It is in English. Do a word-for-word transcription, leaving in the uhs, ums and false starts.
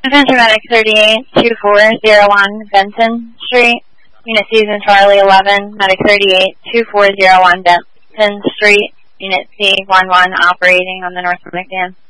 Attention Medic thirty-eight, two four zero one Benton Street. Unit Season Charlie eleven, Medic thirty-eight, two four zero one Benton Street. Unit C one one operating on the North Atlantic Dam.